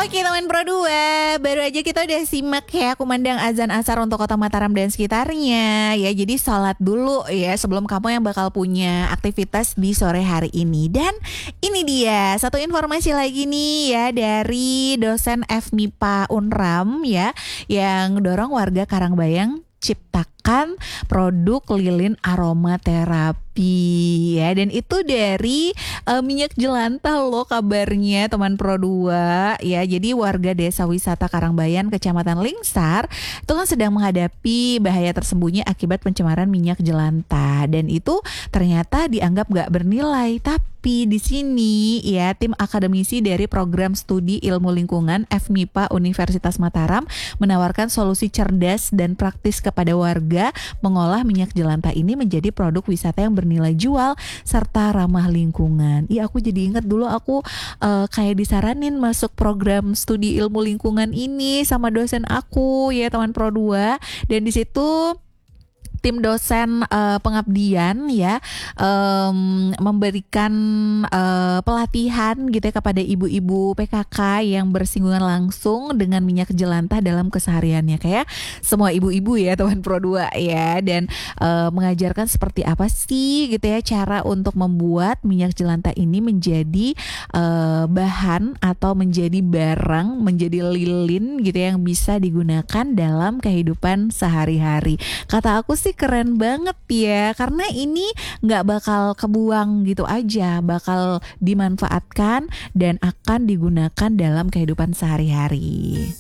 Oke teman Pro 2, baru aja kita udah simak ya kumandang azan asar untuk kota Mataram dan sekitarnya. Ya jadi sholat dulu ya sebelum kamu yang bakal punya aktivitas di sore hari ini. Dan ini dia satu informasi lagi nih ya dari dosen FMIPA Unram ya, yang dorong warga Karangbayang ciptakan produk lilin aromaterapi ya, dan itu dari minyak jelantah loh kabarnya teman Pro 2 ya. Jadi warga desa wisata Karangbayan Kecamatan Lingsar itu kan sedang menghadapi bahaya tersembunyi akibat pencemaran minyak jelantah, dan itu ternyata dianggap gak bernilai. Tapi di sini ya tim akademisi dari program studi ilmu lingkungan FMIPA Universitas Mataram menawarkan solusi cerdas dan praktis kepada warga mengolah minyak jelantah ini menjadi produk wisata yang bernilai jual serta ramah lingkungan. Iya, aku jadi ingat dulu aku kayak disaranin masuk program studi ilmu lingkungan ini sama dosen aku ya teman Pro 2, dan di situ tim dosen pengabdian ya memberikan pelatihan gitu ya kepada ibu-ibu PKK yang bersinggungan langsung dengan minyak jelantah dalam kesehariannya, kayak semua ibu-ibu ya teman Pro 2 ya, dan mengajarkan seperti apa sih gitu ya cara untuk membuat minyak jelantah ini menjadi bahan atau menjadi barang, menjadi lilin gitu ya, yang bisa digunakan dalam kehidupan sehari-hari. Kata aku sih keren banget ya, karena ini nggak bakal kebuang gitu aja, bakal dimanfaatkan dan akan digunakan dalam kehidupan sehari-hari.